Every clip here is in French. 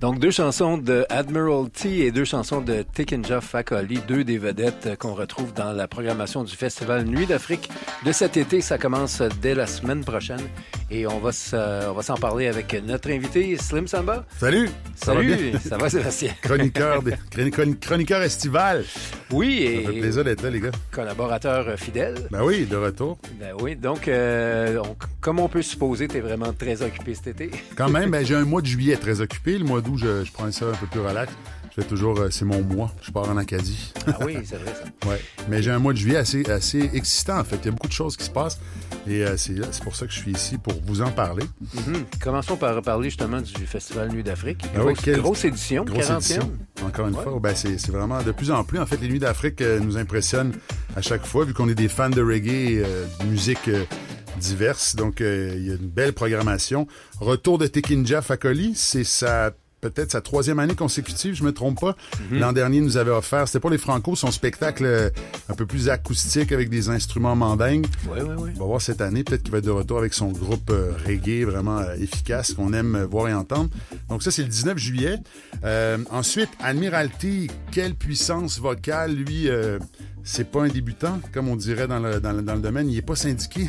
Donc, 2 chansons de Admiralty et 2 chansons de Tikinja Fakoly, 2 des vedettes qu'on retrouve dans la programmation du Festival Nuit d'Afrique de cet été. Ça commence dès la semaine prochaine et on va s'en parler avec notre invité, Slim Samba. Salut! Salut! Ça va, Sébastien? Chroniqueur estival. Oui, et... Ça fait plaisir d'être là, les gars. Collaborateur fidèle. Ben oui, de retour. Ben oui, donc, comme on peut supposer, t'es vraiment très occupé cet été. Quand même, j'ai un mois de juillet très occupé. Le mois d'août, je prends ça un peu plus relax. Je fais toujours, c'est mon mois. Je pars en Acadie. Ah oui, c'est vrai ça. Ouais. Mais j'ai un mois de juillet assez excitant, en fait. Il y a beaucoup de choses qui se passent. Et c'est pour ça que je suis ici, pour vous en parler. Mm-hmm. Commençons par parler justement du Festival Nuit d'Afrique. Grosse édition, grosse 40e. Édition. Encore une fois, ben c'est vraiment de plus en plus. En fait, les Nuits d'Afrique nous impressionnent à chaque fois, vu qu'on est des fans de reggae, de musique diverses. Donc, il y a une belle programmation. Retour de Tikinja Fakoly, c'est peut-être sa 3e année consécutive, je me trompe pas. Mm-hmm. L'an dernier, il nous avait offert, c'était pour les Franco, son spectacle un peu plus acoustique avec des instruments mandingues. Oui. On va voir cette année, peut-être qu'il va être de retour avec son groupe reggae vraiment efficace, qu'on aime voir et entendre. Donc ça, c'est le 19 juillet. Ensuite, Admiralty, quelle puissance vocale, lui... c'est pas un débutant, comme on dirait dans le domaine. Il est pas syndiqué.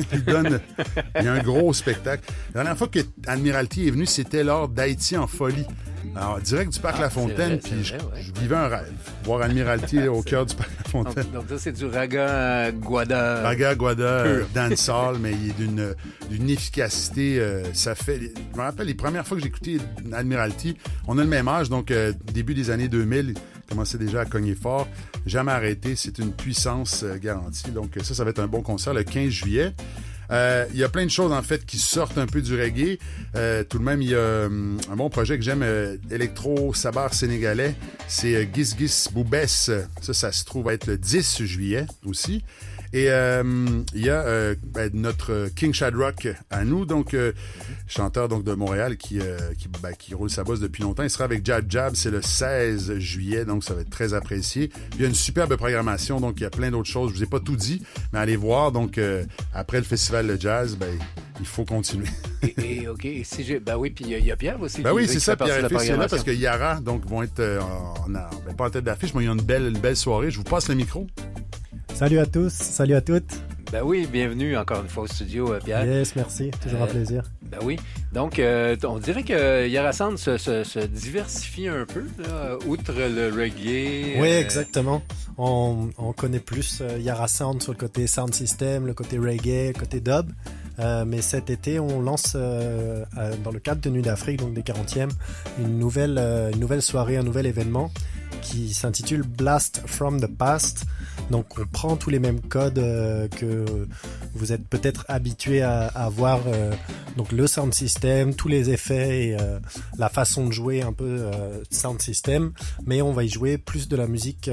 Il y a un gros spectacle. La dernière fois que Admiralty est venu, c'était lors d'Haïti en folie. Alors, direct du Parc La Fontaine, puis je vivais un rêve. Voir Admiralty au cœur du Parc La Fontaine. Donc ça, c'est du raga guada. Raga guada, dancehall, mais il est d'une efficacité. Ça fait... Je me rappelle les premières fois que j'ai écouté Admiralty, on a le même âge, donc début des années 2000, il commençait déjà à cogner fort. Jamais arrêté, c'est une puissance garantie. Donc ça va être un bon concert le 15 juillet. Il y a plein de choses, en fait, qui sortent un peu du reggae. Tout de même, il y a un bon projet que j'aime, électro-sabar sénégalais. C'est Gis Gis Boubès. Ça se trouve être le 10 juillet aussi. Et il y a notre King Shadrock à nous, donc chanteur donc de Montréal qui roule sa bosse depuis longtemps. Il sera avec Jab Jab, c'est le 16 juillet, donc ça va être très apprécié. Il y a une superbe programmation, donc il y a plein d'autres choses. Je vous ai pas tout dit, mais allez voir. Donc après le festival de jazz, il faut continuer. OK, oui, puis il y a Pierre aussi. Oui, c'est ça, Pierre et Fils, c'est là parce que Yara donc vont être pas en tête d'affiche, mais il y a une belle soirée. Je vous passe le micro. Salut à tous, salut à toutes. Ben oui, bienvenue encore une fois au studio, Pierre. Yes, merci, toujours un plaisir. Ben oui, donc on dirait que Yara Sound se diversifie un peu, là, outre le reggae. Oui, exactement. On connaît plus Yara Sound sur le côté sound system, le côté reggae, le côté dub. Mais cet été, on lance dans le cadre de Nuit d'Afrique, donc des 40e, une nouvelle soirée, un nouvel événement qui s'intitule Blast from the Past. Donc on prend tous les mêmes codes que vous êtes peut-être habitués à voir, donc le sound system, tous les effets et la façon de jouer un peu sound system, mais on va y jouer plus de la musique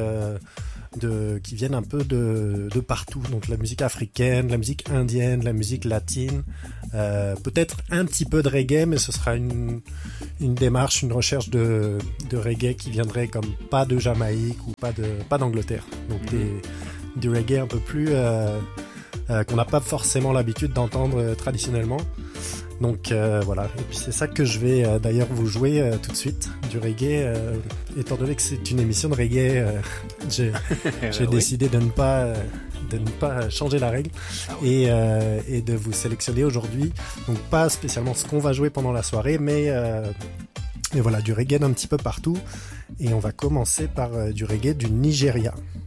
qui viennent un peu de partout, donc la musique africaine, la musique indienne, la musique latine, peut-être un petit peu de reggae, mais ce sera une démarche, une recherche de reggae qui viendrait comme pas de Jamaïque ou pas d'Angleterre, donc du reggae un peu plus qu'on n'a pas forcément l'habitude d'entendre traditionnellement. Donc voilà, et puis c'est ça que je vais d'ailleurs vous jouer tout de suite, du reggae, étant donné que c'est une émission de reggae, j'ai décidé de ne pas changer la règle et de vous sélectionner aujourd'hui, donc pas spécialement ce qu'on va jouer pendant la soirée, mais voilà, du reggae d'un petit peu partout, et on va commencer par du reggae du Nigeria.